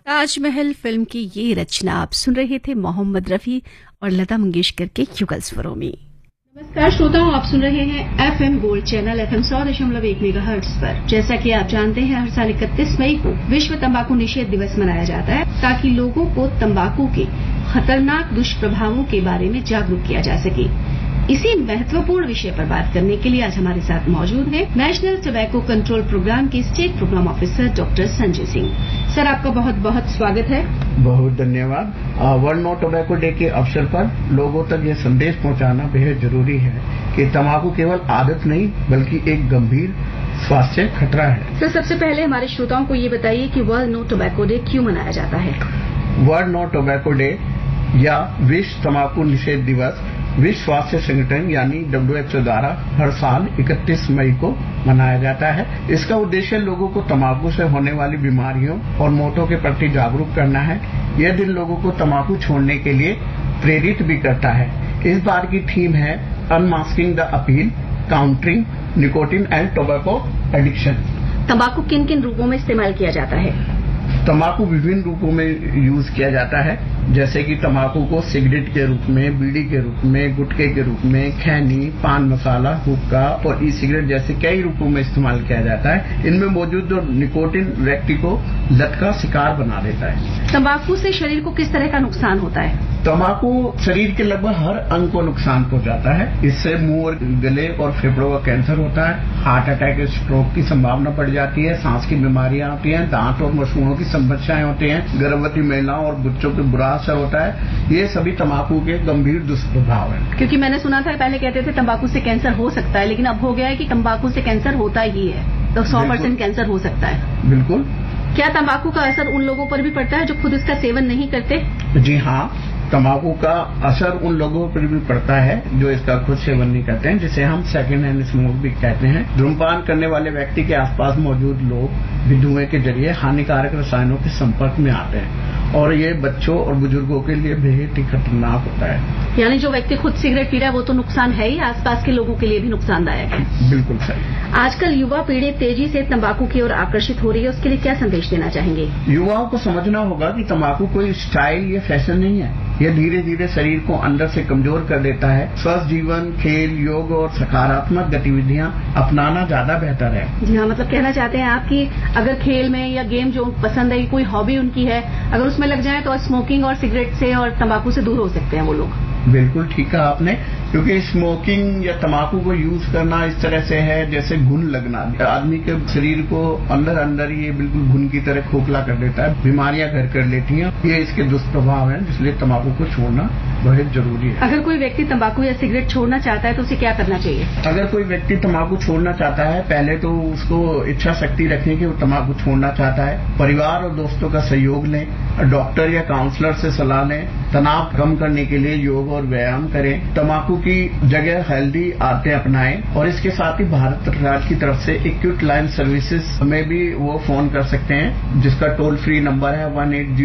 Taj Mahal film की ये रचना आप सुन रहे थे मोहम्मद रफी और लता मंगेशकर के युगल स्वरों में। नमस्कार श्रोताओं, आप सुन रहे हैं FM gold channel FM 100.1 megahertz पर। जैसा कि आप जानते हैं, हर साल 31 मई को विश्व तंबाकू निषेध दिवस मनाया जाता है ताकि लोगों को तंबाकू के खतरनाक दुष्प्रभावों के बारे में जागरूक किया जा सके। इसी महत्वपूर्ण विषय पर बात करने के लिए आज हमारे साथ मौजूद हैं नेशनल टोबैको कंट्रोल प्रोग्राम के state programme officer doctor Sanjay Singh. Sir, आपका बहुत बहुत स्वागत है। बहुत धन्यवाद। वर्ल्ड नो टोबैको डे के अवसर पर लोगों तक ये संदेश पहुंचाना बेहद जरूरी है कि तंबाकू केवल आदत नहीं बल्कि एक गंभीर स्वास्थ्य खतरा है। सर, सबसे पहले हमारे श्रोताओं को ये बताइए कि वर्ल्ड नो टोबैको डे क्यों मनाया जाता है? वर्ल्ड नो टोबैको डे या विश्व तंबाकू निषेध दिवस विश्व स्वास्थ्य संगठन यानी WHO द्वारा हर साल 31 मई को मनाया जाता है। इसका उद्देश्य लोगों को तंबाकू से होने वाली बीमारियों और मौतों के प्रति जागरूक करना है। यह दिन लोगों को तंबाकू छोड़ने के लिए प्रेरित भी करता है। इस बार की थीम है unmasking the appeal, countering nicotine and tobacco addiction. तंबाकू किन किन रूपों में इस्तेमाल किया जाता है? तंबाकू विभिन्न रूपों में यूज किया जाता है, जैसे कि तंबाकू को सिगरेट के रूप में, बीड़ी के रूप में, गुटखे के रूप में, खैनी, पान मसाला, हुक्का और ई सिगरेट जैसे कई रूपों में इस्तेमाल किया जाता है। इनमें मौजूद जो निकोटिन व्यक्ति को लत का शिकार बना देता है। तंबाकू से शरीर को किस तरह का नुकसान होता है? तंबाकू शरीर के लगभग हर अंग को नुकसान पहुंचाता है। इससे मुंह और गले और फेफड़ों का कैंसर होता है, हार्ट अटैक, स्ट्रोक की संभावना बढ़ जाती है, सांस की बीमारियां आती हैं, दांत और मसूड़ों की समस्याएं होती हैं, गर्भवती महिलाओं और बच्चों पे बुरा असर होता है। ये सभी तंबाकू के गंभीर दुष्प्रभाव हैं। क्योंकि मैंने सुना था, पहले कहते थे तंबाकू से कैंसर हो सकता है, लेकिन अब हो गया है कि तंबाकू से कैंसर होता ही है, तो 100% कैंसर हो सकता है। बिल्कुल। क्या तंबाकू का असर उन लोगों पर भी पड़ता है जो खुद इसका सेवन नहीं करते? जी हाँ, तंबाकू का असर उन लोगों पर भी पड़ता है जो इसका खुद सेवन नहीं करते हैं, जिसे हम सेकेंड हैंड स्मोक भी कहते हैं। धूम्रपान करने वाले व्यक्ति के आसपास मौजूद लोग भी धुएं के जरिए हानिकारक रसायनों के संपर्क में आते हैं और ये बच्चों और बुजुर्गों के लिए बेहद ही खतरनाक होता है। यानी जो व्यक्ति खुद सिगरेट पी रहा है वो तो नुकसान है ही, आसपास के लोगों के लिए भी नुकसानदायक है। बिल्कुल सही। आजकल युवा पीढ़ी तेजी से तंबाकू की ओर आकर्षित हो रही है, उसके लिए क्या संदेश देना चाहेंगे? युवाओं को समझना होगा कि तंबाकू कोई स्टाइल या फैशन नहीं है। यह धीरे धीरे शरीर को अंदर से कमजोर कर देता है। स्वस्थ जीवन, खेल, योग और सकारात्मक गतिविधियां अपनाना ज्यादा बेहतर है। जी हाँ, मतलब कहना चाहते हैं आप कि अगर खेल में या गेम जो पसंद है, कोई हॉबी उनकी है, अगर उसमें लग जाए तो स्मोकिंग और सिगरेट से और तंबाकू से दूर हो सकते हैं वो लोग। बिल्कुल ठीक कहा आपने, क्योंकि स्मोकिंग या तंबाकू को यूज करना इस तरह से है जैसे घुन लगना। आदमी के शरीर को अंदर अंदर ये बिल्कुल घुन की तरह खोखला कर देता है, बीमारियां घर कर लेती हैं। ये इसके दुष्प्रभाव हैं, इसलिए तंबाकू को छोड़ना बहुत जरूरी है। अगर कोई व्यक्ति तंबाकू या सिगरेट छोड़ना चाहता है तो उसे क्या करना चाहिए? अगर कोई व्यक्ति तंबाकू छोड़ना चाहता है, पहले तो उसको इच्छा शक्ति रखें कि वो तंबाकू छोड़ना चाहता है। परिवार और दोस्तों का सहयोग लें, डॉक्टर या काउंसलर से सलाह लें, तनाव कम करने के लिए योग और व्यायाम करें, तंबाकू की जगह हेल्दी आदतें अपनाएं और इसके साथ ही भारत सरकार की तरफ से एक्यूट लाइन सर्विसेज में भी वो फोन कर सकते हैं, जिसका टोल फ्री नंबर है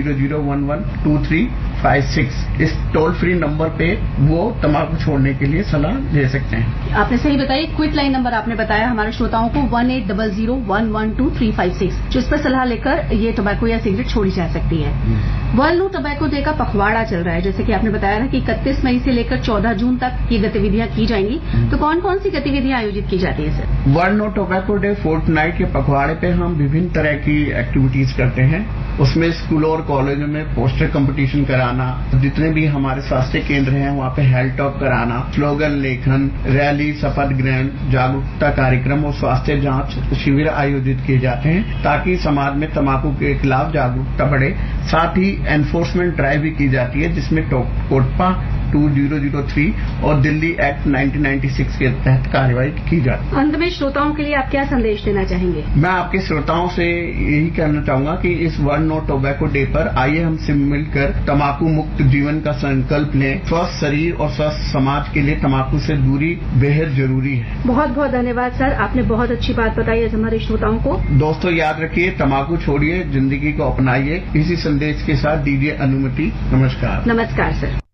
1800112356। इस टोल फ्री नंबर पे वो तंबाकू छोड़ने के लिए सलाह ले सकते हैं। आपने सही बताया, क्विट लाइन नंबर आपने बताया हमारे श्रोताओं को 1800112356, जिस पर सलाह लेकर ये तंबाकू या सिगरेट छोड़ी जा सकती है। वर्ल्ड नो टोबैको डे का पखवाड़ा चल रहा है, जैसे कि आपने बताया था कि 31 मई से लेकर 14 जून तक ये गतिविधियां की जाएंगी, तो कौन कौन सी गतिविधियां आयोजित की जाती है sir? World no tobacco day Fortnite के पखवाड़े पे हम विभिन्न तरह की एक्टिविटीज करते हैं। उसमें स्कूलों और कॉलेजों में पोस्टर कंपटीशन कराना, जितने भी हमारे स्वास्थ्य केंद्र हैं वहाँ पे हेल्थ टॉक कराना, स्लोगन लेखन, रैली, शपथ ग्रहण, जागरूकता कार्यक्रम और स्वास्थ्य जांच शिविर आयोजित किए जाते हैं ताकि समाज में तंबाकू के खिलाफ जागरूकता बढ़े। साथ ही एनफोर्समेंट ड्राइव भी की जाती है, जिसमें कोटपा 2003 और दिल्ली एक्ट 1996 के तहत कार्रवाई की जाती है। अंत में श्रोताओं के लिए आप क्या संदेश देना चाहेंगे? मैं आपके श्रोताओं से यही कहना चाहूंगा कि इस वर्ल्ड नो टोबैको डे पर आइए हमसे मिलकर तंबाकू मुक्त जीवन का संकल्प लें। स्वस्थ शरीर और स्वस्थ समाज के लिए तंबाकू से दूरी बेहद जरूरी है। बहुत बहुत धन्यवाद सर, आपने बहुत अच्छी बात बताई है हमारे श्रोताओं को। दोस्तों याद रखिए, तंबाकू छोड़िए, जिंदगी को अपनाइए। इसी संदेश के साथ दीजिए अनुमति। नमस्कार। नमस्कार सर।